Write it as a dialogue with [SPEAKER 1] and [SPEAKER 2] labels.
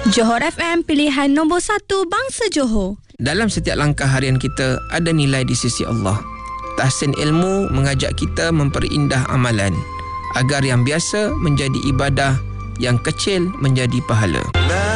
[SPEAKER 1] Johor FM, pilihan nombor 1 bangsa Johor.
[SPEAKER 2] Dalam setiap langkah harian kita ada nilai di sisi Allah. Tahsin ilmu mengajak kita memperindah amalan agar yang biasa menjadi ibadah, yang kecil menjadi pahala.